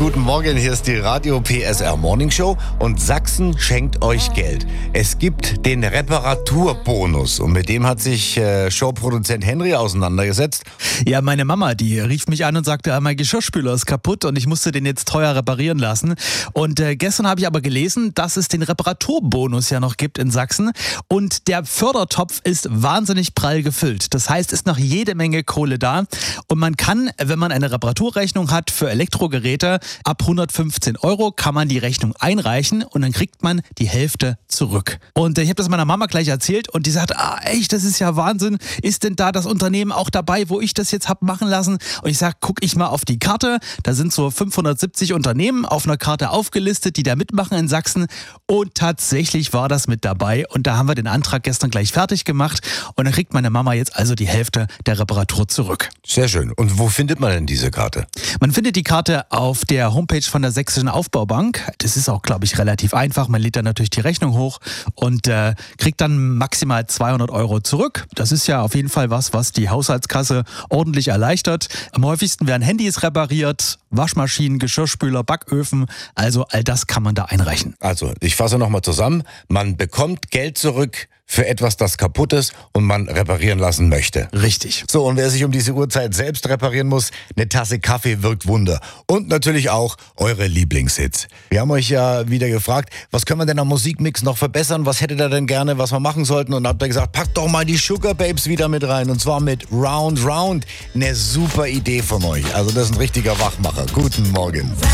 Guten Morgen, hier ist die Radio PSR Morning Show und Sachsen schenkt euch Geld. Es gibt den Reparaturbonus und mit dem hat sich Showproduzent Henry auseinandergesetzt. Ja, meine Mama, die rief mich an und sagte, mein Geschirrspüler ist kaputt und ich musste den jetzt teuer reparieren lassen. Und gestern habe ich aber gelesen, dass es den Reparaturbonus ja noch gibt in Sachsen und der Fördertopf ist wahnsinnig prall gefüllt. Das heißt, es ist noch jede Menge Kohle da und man kann, wenn man eine Reparaturrechnung hat für Elektrogeräte, ab 115 € kann man die Rechnung einreichen und dann kriegt man die Hälfte zurück. Und ich habe das meiner Mama gleich erzählt und die sagt, echt, das ist ja Wahnsinn. Ist denn da das Unternehmen auch dabei, wo ich das jetzt habe machen lassen? Und ich sage, guck ich mal auf die Karte. Da sind so 570 Unternehmen auf einer Karte aufgelistet, die da mitmachen in Sachsen. Und tatsächlich war das mit dabei. Und da haben wir den Antrag gestern gleich fertig gemacht. Und dann kriegt meine Mama jetzt also die Hälfte der Reparatur zurück. Sehr schön. Und wo findet man denn diese Karte? Man findet die Karte auf der Homepage von der Sächsischen Aufbaubank. Das ist auch, glaube ich, relativ einfach. Man lädt dann natürlich die Rechnung hoch und kriegt dann maximal 200 € zurück. Das ist ja auf jeden Fall was die Haushaltskasse ordentlich erleichtert. Am häufigsten werden Handys repariert, Waschmaschinen, Geschirrspüler, Backöfen. Also all das kann man da einreichen. Also, ich fasse nochmal zusammen. Man bekommt Geld zurück für etwas, das kaputt ist und man reparieren lassen möchte. Richtig. So, und wer sich um diese Uhrzeit selbst reparieren muss, eine Tasse Kaffee wirkt Wunder. Und natürlich auch eure Lieblingshits. Wir haben euch ja wieder gefragt, was können wir denn am Musikmix noch verbessern? Was hättet ihr denn gerne, was wir machen sollten? Und habt ihr gesagt, packt doch mal die Sugar Babes wieder mit rein. Und zwar mit Round Round. Eine super Idee von euch. Also das ist ein richtiger Wachmacher. Guten Morgen.